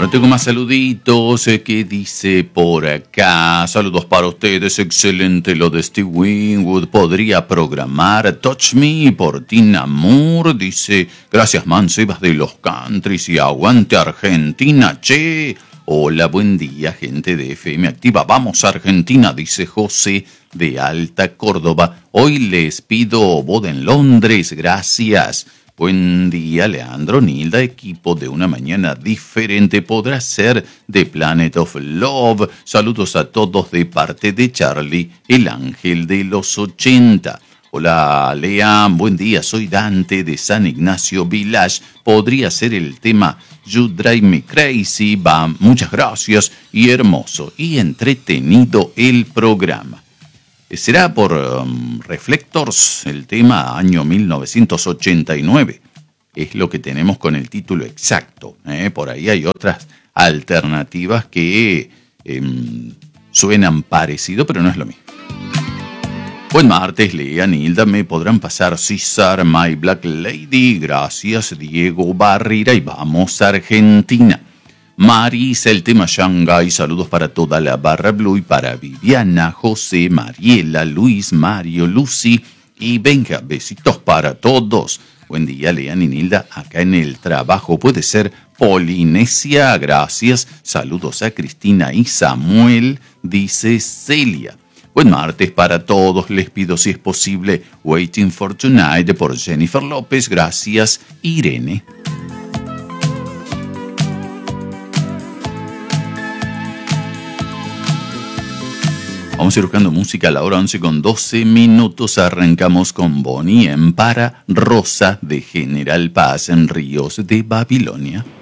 Ahora tengo más saluditos. ¿Qué dice por acá? Saludos para ustedes. Excelente lo de Steve Winwood. Podría programar Touch Me por Tina Moore. Dice, gracias Mancebas de los Countries y aguante Argentina, che. Hola, buen día, gente de FM Activa. Vamos a Argentina, dice José de Alta Córdoba. Hoy les pido boda en Londres. Gracias. Buen día, Leandro, Nilda, equipo de una mañana diferente podrá ser The Planet of Love. Saludos a todos de parte de Charlie, el ángel de los 80. Hola, Lean, buen día, soy Dante de San Ignacio Village. Podría ser el tema You Drive Me Crazy. Va, muchas gracias y hermoso y entretenido el programa. Será por Reflectors, el tema año 1989. Es lo que tenemos con el título exacto. Por ahí hay otras alternativas que suenan parecido, pero no es lo mismo. Buen martes, Lean y Hilda. Me podrán pasar César, My Black Lady. Gracias, Diego Barrera. Y vamos a Argentina. Marisa, el tema Shanghai, saludos para toda la barra blue y para Viviana, José, Mariela, Luis, Mario, Lucy y venga, besitos para todos. Buen día, Lean y Nilda, acá en el trabajo puede ser Polinesia, gracias. Saludos a Cristina y Samuel, dice Celia. Buen martes para todos, les pido si es posible Waiting for Tonight por Jennifer López, gracias, Irene. Vamos a ir buscando música a la hora 11:12. Arrancamos con Bonnie M para Rosa de General Paz en Ríos de Babilonia.